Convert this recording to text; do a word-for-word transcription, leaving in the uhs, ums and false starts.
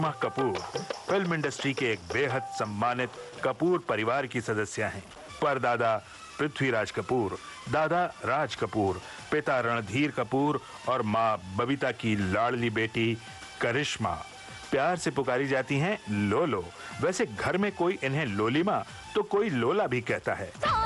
करिश्मा Kapoor film industry के एक बेहद सम्मानित कपूर परिवार की सदस्य हैं। परदादा पृथ्वीराज कपूर, दादा राज कपूर, पिता रणधीर कपूर और मां बबीता की लाडली बेटी करिश्मा। प्यार से पुकारी जाती हैं लोलो। वैसे घर में कोई इन्हें लोलीमा तो कोई लोला भी कहता है।